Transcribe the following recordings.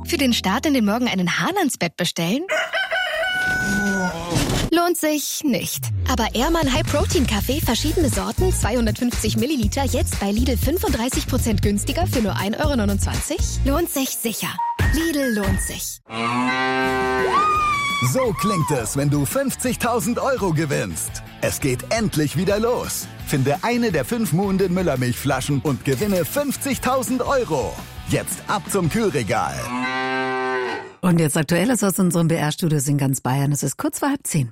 Für den Start in den Morgen einen Hahn ans Bett bestellen? Lohnt sich nicht. Aber Ehrmann High Protein Kaffee, verschiedene Sorten, 250 Milliliter, jetzt bei Lidl 35% günstiger für nur 1,29 €? Lohnt sich sicher. Lidl lohnt sich. So klingt es, wenn du 50.000 € gewinnst. Es geht endlich wieder los. Finde eine der 5 Muhnden Müllermilchflaschen und gewinne 50.000 €. Jetzt ab zum Kühlregal. Und jetzt Aktuelles aus unserem BR-Studios in ganz Bayern. Es ist kurz vor 9:30.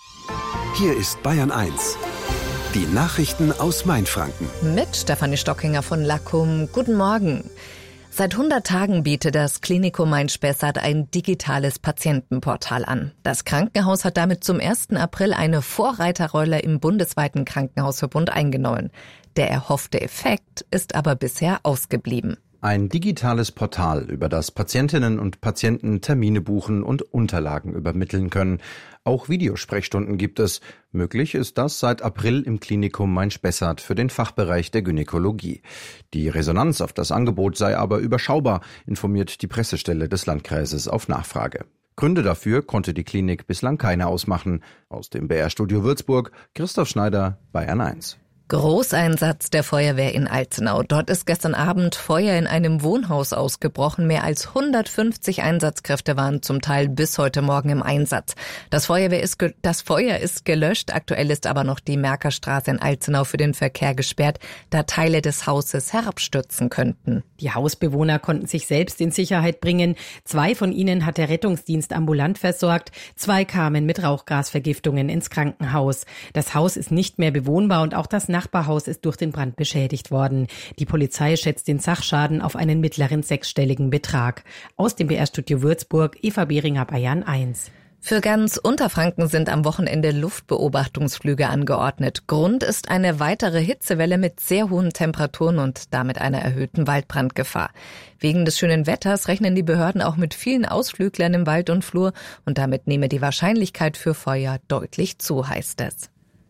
Hier ist Bayern 1. Die Nachrichten aus Mainfranken. Mit Stefanie Stockinger von Lackum. Guten Morgen. Seit 100 Tagen bietet das Klinikum Main-Spessart ein digitales Patientenportal an. Das Krankenhaus hat damit zum 1. April eine Vorreiterrolle im bundesweiten Krankenhausverbund eingenommen. Der erhoffte Effekt ist aber bisher ausgeblieben. Ein digitales Portal, über das Patientinnen und Patienten Termine buchen und Unterlagen übermitteln können. Auch Videosprechstunden gibt es. Möglich ist das seit April im Klinikum Main-Spessart für den Fachbereich der Gynäkologie. Die Resonanz auf das Angebot sei aber überschaubar, informiert die Pressestelle des Landkreises auf Nachfrage. Gründe dafür konnte die Klinik bislang keine ausmachen. Aus dem BR-Studio Würzburg, Christoph Schneider, Bayern 1. Großeinsatz der Feuerwehr in Alzenau. Dort ist gestern Abend Feuer in einem Wohnhaus ausgebrochen. Mehr als 150 Einsatzkräfte waren zum Teil bis heute Morgen im Einsatz. Das Feuer ist gelöscht. Aktuell ist aber noch die Merkerstraße in Alzenau für den Verkehr gesperrt, da Teile des Hauses herabstürzen könnten. Die Hausbewohner konnten sich selbst in Sicherheit bringen. 2 von ihnen hat der Rettungsdienst ambulant versorgt. 2 kamen mit Rauchgasvergiftungen ins Krankenhaus. Das Haus ist nicht mehr bewohnbar und auch das Nachbarhaus ist durch den Brand beschädigt worden. Die Polizei schätzt den Sachschaden auf einen mittleren 6-stelligen Betrag. Aus dem BR-Studio Würzburg, Eva Behringer, Bayern 1. Für ganz Unterfranken sind am Wochenende Luftbeobachtungsflüge angeordnet. Grund ist eine weitere Hitzewelle mit sehr hohen Temperaturen und damit einer erhöhten Waldbrandgefahr. Wegen des schönen Wetters rechnen die Behörden auch mit vielen Ausflüglern im Wald und Flur und damit nehme die Wahrscheinlichkeit für Feuer deutlich zu, heißt es.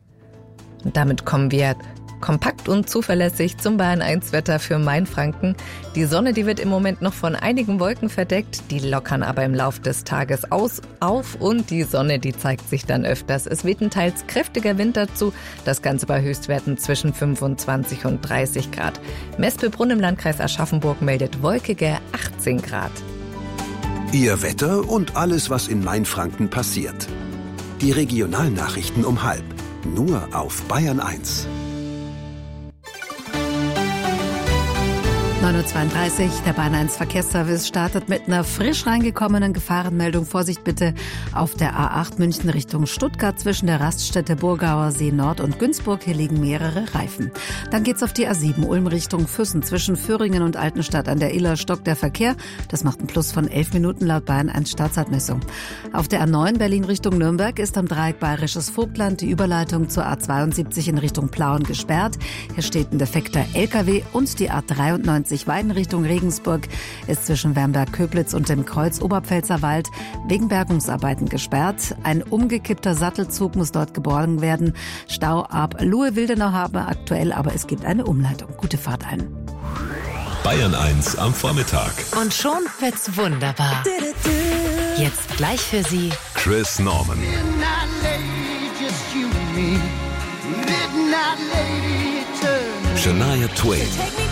Und damit kommen wir kompakt und zuverlässig zum Bayern 1 Wetter für Mainfranken. Die Sonne, die wird im Moment noch von einigen Wolken verdeckt, die lockern aber im Lauf des Tages auf und die Sonne, die zeigt sich dann öfters. Es weht ein teils kräftiger Wind dazu, das Ganze bei Höchstwerten zwischen 25 und 30 Grad. Mespelbrunn im Landkreis Aschaffenburg meldet wolkige 18 Grad. Ihr Wetter und alles, was in Mainfranken passiert. Die Regionalnachrichten um 12:30. Nur auf Bayern 1. 9:32 Uhr, der Bayern 1 Verkehrsservice startet mit einer frisch reingekommenen Gefahrenmeldung. Vorsicht bitte auf der A8 München Richtung Stuttgart zwischen der Raststätte Burgauer See Nord und Günzburg. Hier liegen mehrere Reifen. Dann geht's auf die A7 Ulm Richtung Füssen zwischen Föhringen und Altenstadt an der Iller stockt der Verkehr. Das macht einen Plus von 11 Minuten laut Bayern 1 Startzeitmessung. Auf der A9 Berlin Richtung Nürnberg ist am Dreieck Bayerisches Vogtland die Überleitung zur A72 in Richtung Plauen gesperrt. Hier steht ein defekter LKW und die A93 Weiden Richtung Regensburg ist zwischen Wernberg-Köblitz und dem Kreuz Oberpfälzer Wald wegen Bergungsarbeiten gesperrt. Ein umgekippter Sattelzug muss dort geborgen werden. Stau ab Luhe-Wildenau haben wir aktuell, aber es gibt eine Umleitung. Gute Fahrt allen. Bayern 1 am Vormittag. Und schon wird's wunderbar. Jetzt gleich für Sie Chris Norman. Shania Twain.